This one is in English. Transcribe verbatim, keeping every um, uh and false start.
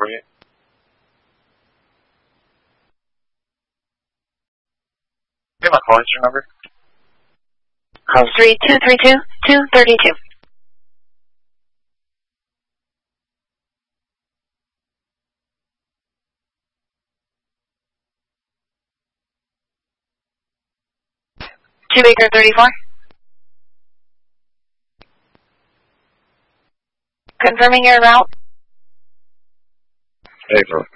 forty-eight. Give my call answer number. Call three two three two two three two. Two Baker thirty-four. Confirming your route. April.